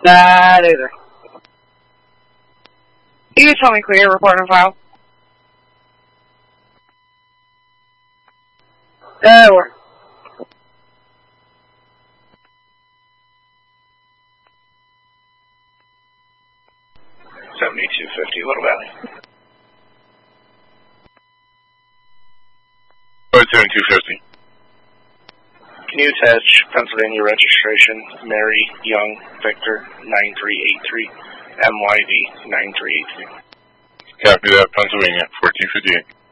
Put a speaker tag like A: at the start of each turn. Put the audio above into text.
A: Not either. You tell me clear, report on file. Over.
B: 7250, Little Valley.
C: 7250.
B: Can you attach Pennsylvania registration, Mary Young Victor 9383, MYV 9383?
C: Copy that, Pennsylvania 4258.